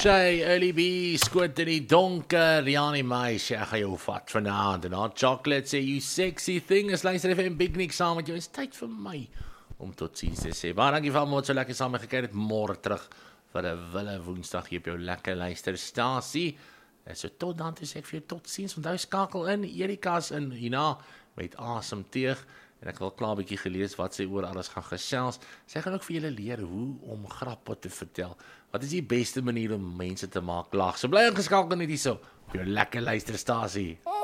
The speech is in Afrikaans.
Shay, Early B, skoot in die donker, Janie meisje, ek gaan jou vat vanaand, en haar chocolate sê, you sexy thing, is luister even in Big Nick saam met jou, is tyd vir my, om tot ziens te sê. Baie dankie vir almal wat so lekker saam gekyk het, môre terug, vir 'n wille woensdag hier op jou lekker luisterstasie, en so tot dan, toe sê ek vir jou tot ziens, onthou skakel in, Erika's in, hierna, met asem teeg, en ek wil klaar 'n bietjie gelees wat sy oor alles gaan gesels. Sy gaan ook vir julle leer hoe om grappe te vertel. Wat is die beste manier om mense te maak lag? So bly ingeskakel net hierso op jou lekker luisterstasie.